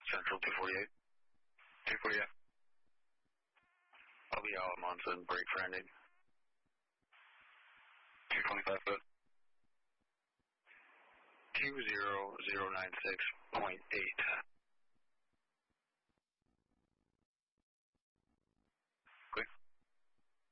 Central 248. 248. I'll be out. I'm on some break for ending. 225 foot. 20096.8.